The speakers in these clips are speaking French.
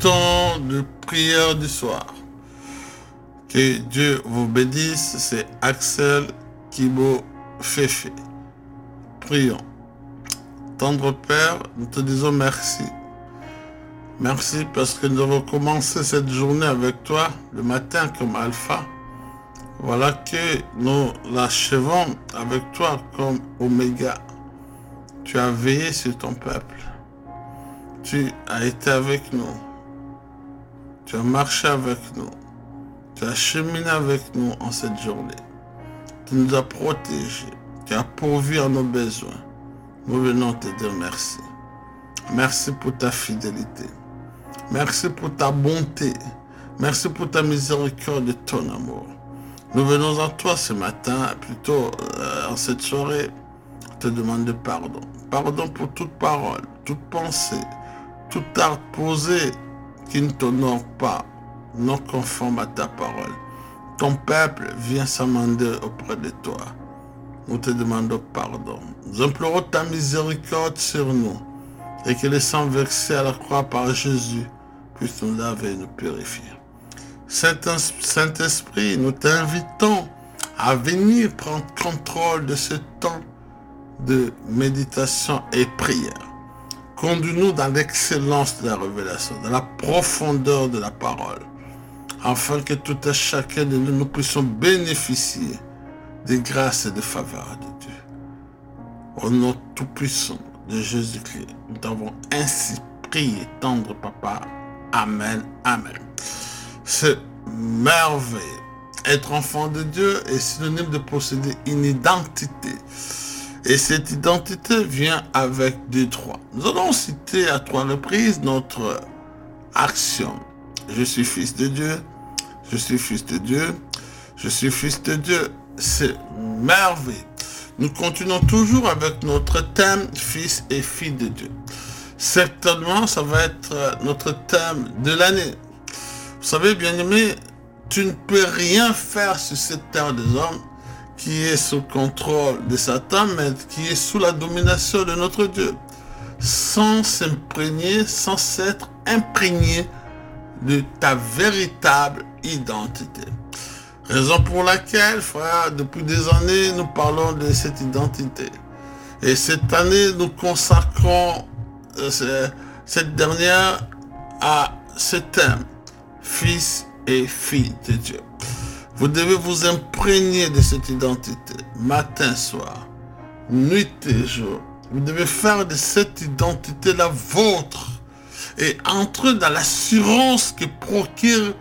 temps de prière du soir. Que Dieu vous bénisse, c'est Axel Kibo Fefe. Prions. Tendre Père, nous te disons merci. Merci parce que nous avons commencé cette journée avec toi, le matin comme alpha. Voilà que nous l'achevons avec toi comme oméga. Tu as veillé sur ton peuple. Tu as été avec nous. Tu as marché avec nous. Tu as cheminé avec nous en cette journée. Tu nous as protégés. Tu as pourvu à nos besoins. Nous venons te dire merci. Merci pour ta fidélité. Merci pour ta bonté. Merci pour ta miséricorde et ton amour. Nous venons à toi ce matin, plutôt en cette soirée, te demander pardon. Pardon pour toute parole, toute pensée, tout acte posé qui ne t'honore pas, non conforme à ta parole. Ton peuple vient s'amender auprès de toi. Nous te demandons pardon. Nous implorons ta miséricorde sur nous et que le sang versé à la croix par Jésus puisse nous laver et nous purifier. Saint-Esprit, nous t'invitons à venir prendre contrôle de ce temps de méditation et prière. Conduis-nous dans l'excellence de la révélation, dans la profondeur de la parole, afin que tout et chacun de nous puissions bénéficier des grâces et des faveurs de Dieu. Au nom tout-puissant de Jésus-Christ, nous t'avons ainsi prié, tendre Papa. Amen, amen. C'est merveilleux. Être enfant de Dieu est synonyme de posséder une identité. Et cette identité vient avec des droits. Nous allons citer à 3 reprises notre action. Je suis fils de Dieu. Je suis fils de Dieu. Je suis fils de Dieu. C'est merveilleux. Nous continuons toujours avec notre thème fils et filles de Dieu. Certainement, ça va être notre thème de l'année. Vous savez, bien-aimé, tu ne peux rien faire sur cette terre des hommes qui est sous contrôle de Satan, mais qui est sous la domination de notre Dieu, sans s'imprégner, sans s'être imprégné de ta véritable identité. Raison pour laquelle, frère, depuis des années, nous parlons de cette identité. Et cette année, nous consacrons cette dernière à ce thème, fils et filles de Dieu. Vous devez vous imprégner de cette identité, matin, soir, nuit et jour. Vous devez faire de cette identité la vôtre et entrer dans l'assurance que procure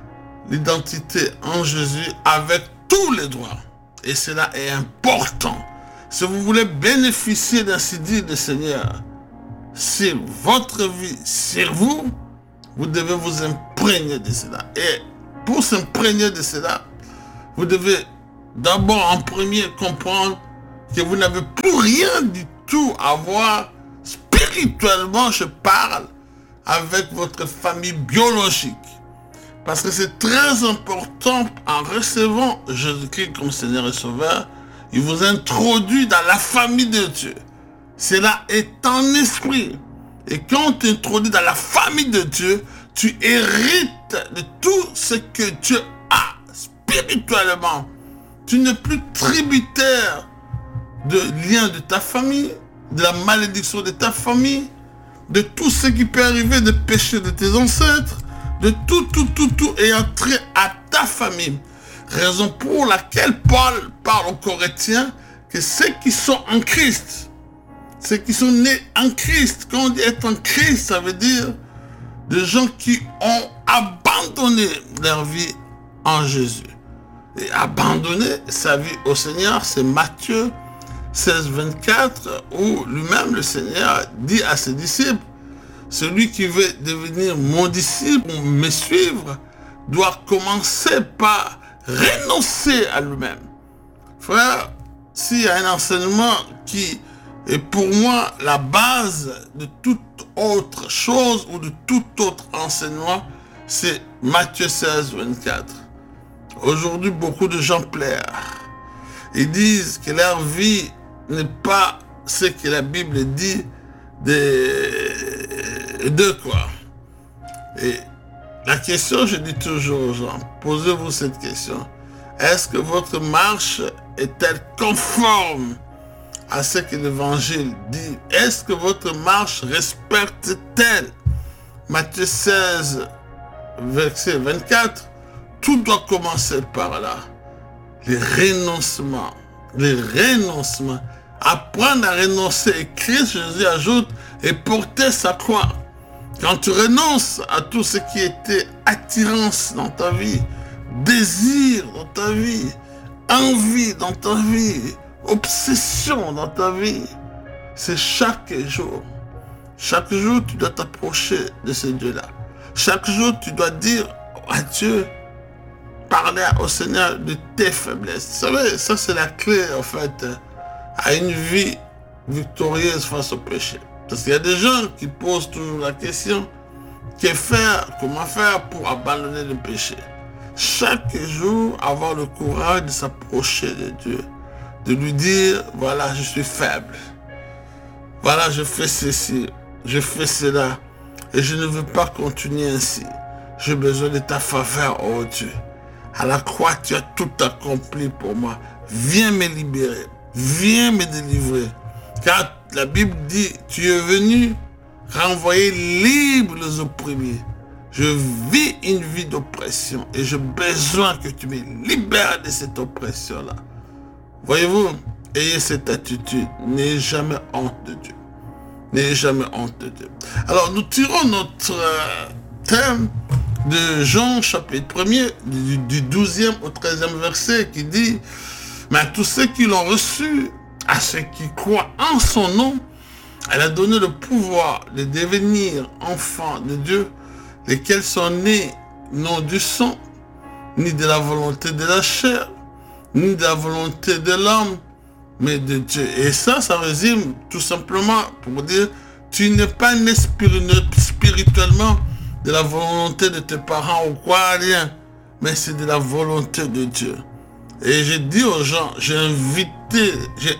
l'identité en Jésus avec tous les droits. Et cela est important. Si vous voulez bénéficier ainsi dit du Seigneur sur votre vie, sur vous, vous devez vous imprégner de cela. Et pour s'imprégner de cela, vous devez d'abord en premier comprendre que vous n'avez plus rien du tout à voir spirituellement, je parle, avec votre famille biologique. Parce que c'est très important, en recevant Jésus-Christ comme Seigneur et Sauveur, il vous introduit dans la famille de Dieu. Cela est en esprit. Et quand tu introduis dans la famille de Dieu, tu hérites de tout ce que Dieu a spirituellement. Tu n'es plus tributaire de liens de ta famille, de la malédiction de ta famille, de tout ce qui peut arriver, de péché de tes ancêtres, de tout ayant trait à ta famille. Raison pour laquelle Paul parle aux Corinthiens que ceux qui sont en Christ, ceux qui sont nés en Christ, quand on dit être en Christ, ça veut dire des gens qui ont abandonné leur vie en Jésus. Et abandonner sa vie au Seigneur, c'est Matthieu 16, 24, où lui-même le Seigneur dit à ses disciples, celui qui veut devenir mon disciple ou me suivre doit commencer par renoncer à lui-même. Frère, s'il y a un enseignement qui est pour moi la base de toute autre chose ou de tout autre enseignement, c'est Matthieu 16, 24. Aujourd'hui, beaucoup de gens pleurent. Ils disent que leur vie n'est pas ce que la Bible dit de quoi. Et la question, je dis toujours aux gens, posez-vous cette question. Est-ce que votre marche est-elle conforme à ce que l'Évangile dit? Est-ce que votre marche respecte-t-elle Matthieu 16, verset 24, tout doit commencer par là. Les renoncements. Apprendre à renoncer. Et Christ, Jésus ajoute, et porter sa croix. Quand tu renonces à tout ce qui était attirance dans ta vie, désir dans ta vie, envie dans ta vie, obsession dans ta vie, c'est chaque jour. Chaque jour, tu dois t'approcher de ce Dieu-là. Chaque jour, tu dois dire à Dieu, parler au Seigneur de tes faiblesses. Vous savez, ça c'est la clé, en fait, à une vie victorieuse face au péché. Parce qu'il y a des gens qui posent toujours la question, comment faire pour abandonner le péché? Chaque jour, avoir le courage de s'approcher de Dieu, de lui dire, voilà, je suis faible. Voilà, je fais ceci, je fais cela, et je ne veux pas continuer ainsi. J'ai besoin de ta faveur, oh Dieu. À la croix, tu as tout accompli pour moi. Viens me libérer, viens me délivrer. Car la Bible dit, tu es venu renvoyer libre les opprimés. Je vis une vie d'oppression et j'ai besoin que tu me libères de cette oppression-là. Voyez-vous, ayez cette attitude. N'ayez jamais honte de Dieu. N'ayez jamais honte de Dieu. Alors, nous tirons notre thème de Jean, chapitre 1er, du 12e au 13e verset, qui dit « Mais à tous ceux qui l'ont reçu, à ceux qui croient en son nom, elle a donné le pouvoir de devenir enfants de Dieu, lesquels sont nés non du sang, ni de la volonté de la chair, ni de la volonté de l'homme, mais de Dieu. » Et ça résume tout simplement pour dire, tu n'es pas né spirituellement de la volonté de tes parents ou quoi, rien, mais c'est de la volonté de Dieu. Et j'ai dit aux gens, j'ai invité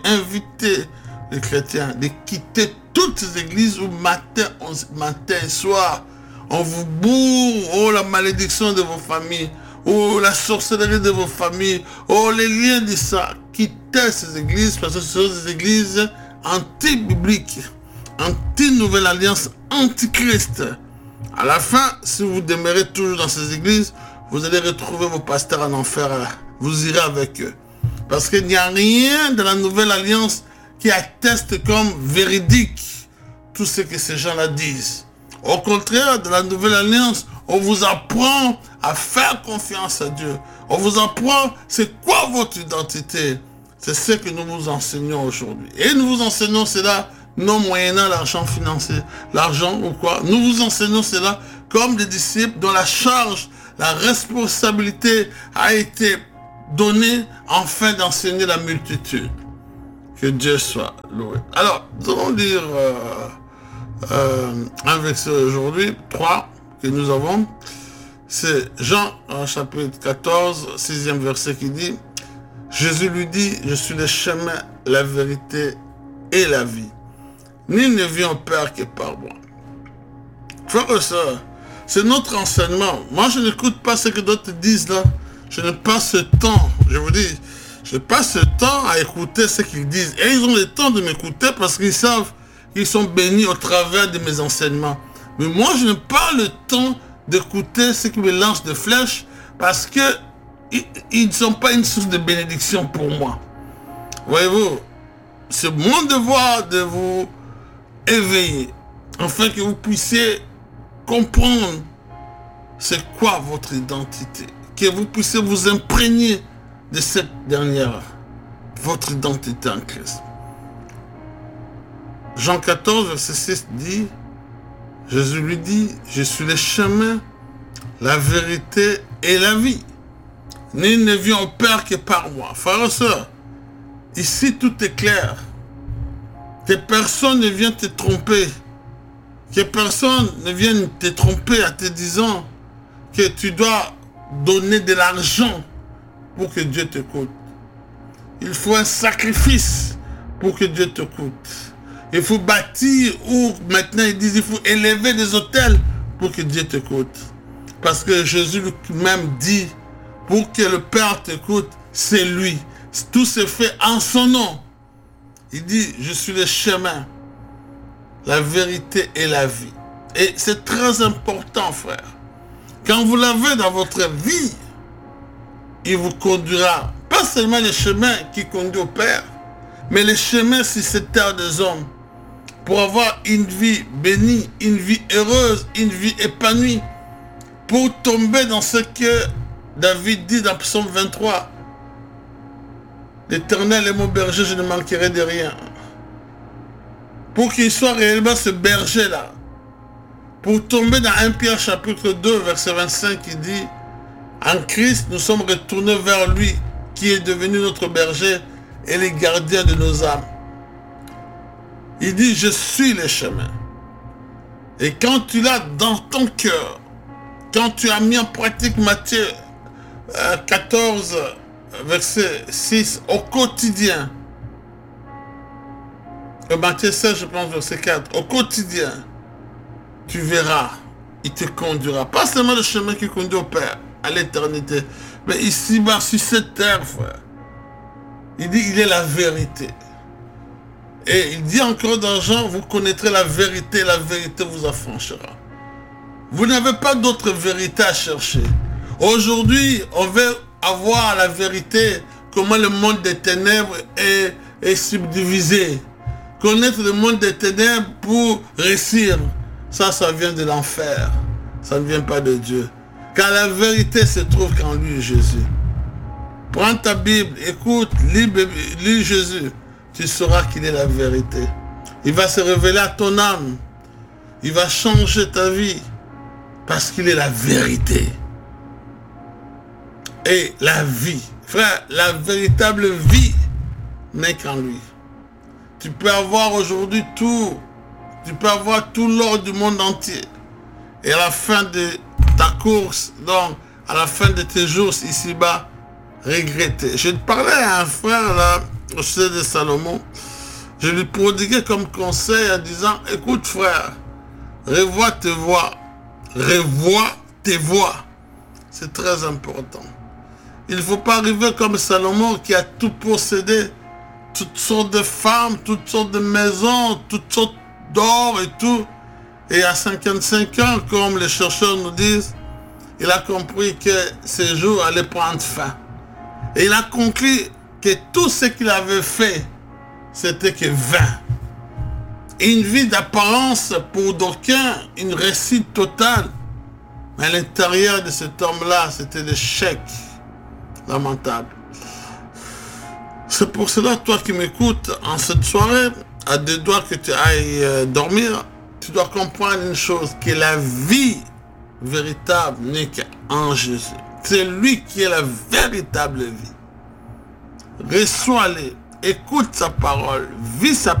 les chrétiens de quitter toutes ces églises où matin et soir, on vous bourre, oh la malédiction de vos familles, oh la sorcellerie de vos familles, oh les liens de ça. Quittez ces églises parce que ce sont des églises anti-bibliques, anti-nouvelle alliance, anti-Christ. À la fin, si vous demeurez toujours dans ces églises, vous allez retrouver vos pasteurs en enfer. Vous irez avec eux. Parce qu'il n'y a rien de la nouvelle alliance qui atteste comme véridique tout ce que ces gens-là disent. Au contraire, de la nouvelle alliance, on vous apprend à faire confiance à Dieu. On vous apprend c'est quoi votre identité. C'est ce que nous vous enseignons aujourd'hui. Et nous vous enseignons cela non moyennant l'argent financier, l'argent ou quoi. Nous vous enseignons cela comme des disciples dont la charge, la responsabilité a été donnée afin d'enseigner la multitude. Que Dieu soit loué. Alors, nous allons lire un verset aujourd'hui, 3, que nous avons. C'est Jean, chapitre 14, 6e verset qui dit, Jésus lui dit, je suis le chemin, la vérité et la vie. Nul ne vient au Père que par moi. Frères et sœurs, c'est notre enseignement. Moi, je n'écoute pas ce que d'autres disent là. Je n'ai pas ce temps. Je vous dis, je passe ce temps à écouter ce qu'ils disent. Et ils ont le temps de m'écouter parce qu'ils savent qu'ils sont bénis au travers de mes enseignements. Mais moi, je n'ai pas le temps d'écouter ceux qui me lancent des flèches parce qu'ils ne sont pas une source de bénédiction pour moi. Voyez-vous, c'est mon devoir de vous éveiller, afin que vous puissiez comprendre c'est quoi votre identité, que vous puissiez vous imprégner de cette dernière, votre identité en Christ. Jean 14, verset 6 dit, Jésus lui dit, je suis le chemin, la vérité et la vie. Nul ne vient au Père que par moi. Frères et sœurs, ici tout est clair. Que personne ne vienne te tromper. Que personne ne vienne te tromper en te disant que tu dois donner de l'argent pour que Dieu t'écoute. Il faut un sacrifice pour que Dieu t'écoute. Il faut bâtir, ou maintenant ils disent il faut élever des autels pour que Dieu t'écoute. Parce que Jésus lui-même dit, pour que le Père t'écoute, c'est lui. Tout se fait en son nom. Il dit, je suis le chemin, la vérité et la vie. Et c'est très important, frère. Quand vous l'avez dans votre vie, il vous conduira, pas seulement le chemin qui conduit au Père, mais le chemin sur cette terre des hommes, pour avoir une vie bénie, une vie heureuse, une vie épanouie, pour tomber dans ce que David dit dans Psaume 23. L'Éternel est mon berger, je ne manquerai de rien. Pour qu'il soit réellement ce berger-là, pour tomber dans 1 Pierre chapitre 2, verset 25, qui dit, en Christ, nous sommes retournés vers lui, qui est devenu notre berger et les gardiens de nos âmes. Il dit, je suis le chemin. Et quand tu l'as dans ton cœur, quand tu as mis en pratique Matthieu 14, verset 6, au quotidien, Matthieu 16, je pense, verset 4, au quotidien, tu verras, il te conduira. Pas seulement le chemin qui conduit au Père, à l'éternité, mais ici-bas, sur cette terre, frère. Il dit, il est la vérité. Et il dit encore dans Jean, vous connaîtrez la vérité vous affranchira. Vous n'avez pas d'autre vérité à chercher. Aujourd'hui, on veut avoir la vérité, comment le monde des ténèbres est subdivisé. Connaître le monde des ténèbres pour réussir. Ça vient de l'enfer. Ça ne vient pas de Dieu. Car la vérité se trouve qu'en lui, Jésus. Prends ta Bible, écoute, lis Jésus. Tu sauras qu'il est la vérité. Il va se révéler à ton âme. Il va changer ta vie. Parce qu'il est la vérité. Et la vie. Frère, la véritable vie n'est qu'en lui. Tu peux avoir aujourd'hui tout. Tu peux avoir tout l'or du monde entier. Et à la fin de ta course, donc à la fin de tes jours ici-bas, regretter. Je parlais à un frère là, au sujet de Salomon. Je lui prodiguais comme conseil en disant, écoute frère, revois tes voies. Revois tes voies. C'est très important. Il ne faut pas arriver comme Salomon qui a tout possédé, toutes sortes de femmes, toutes sortes de maisons, toutes sortes d'or et tout. Et à 55 ans, comme les chercheurs nous disent, il a compris que ses jours allaient prendre fin. Et il a conclu que tout ce qu'il avait fait, c'était que vain. Une vie d'apparence pour d'aucuns, une réussite totale. Mais à l'intérieur de cet homme-là, c'était l'échec lamentable. C'est pour cela, toi qui m'écoutes, en cette soirée, à 2 doigts que tu ailles dormir, tu dois comprendre une chose, que la vie véritable n'est qu'en Jésus. C'est lui qui est la véritable vie. Reçois-le, écoute sa parole, vis sa